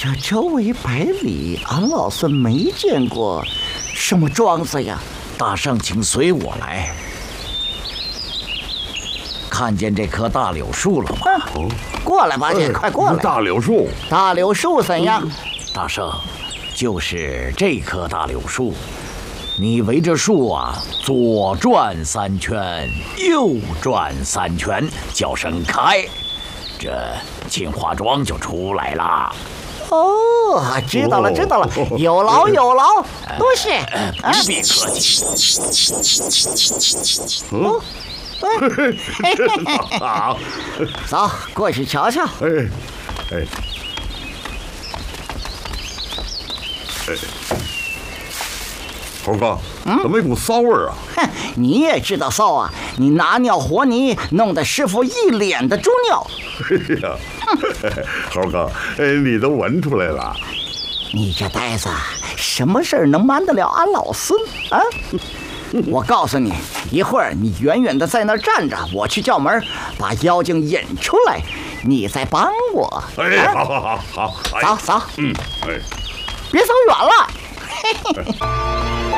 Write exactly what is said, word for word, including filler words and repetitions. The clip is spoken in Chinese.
这周围百里，俺老孙没见过什么庄子呀。 大圣，请随我来。看见这棵大柳树了吗？ 嗯、过来吧，姐，快过来。 大柳树， 大柳树怎样？嗯、 大圣，就是这棵大柳树。你围着树啊，左转三圈，右转三圈，叫声开，这金花庄就出来了。 哦，知道了，知道了，有劳有劳，多谢。 不必客气。 哦， 好， 走，过去瞧瞧。 哎，哎，哎，猴哥，怎么有股骚味儿啊？ 哼，你也知道骚啊！你拿尿和泥，弄得师傅一脸的猪尿。 哎呀，猴哥，哎，你都闻出来了。 你这呆子，什么事儿能瞒得了俺老孙啊？我告诉你，一会儿你远远的在那儿站着，我去叫门，把妖精引出来，你再帮我。 哎，啊、好好好好， 走走， 嗯，哎， 别走远了。嘿嘿嘿。